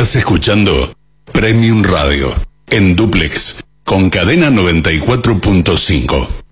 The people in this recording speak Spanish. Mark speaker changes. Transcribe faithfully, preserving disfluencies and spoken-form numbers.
Speaker 1: Estás escuchando Premium Radio en Duplex con Cadena noventa y cuatro punto cinco.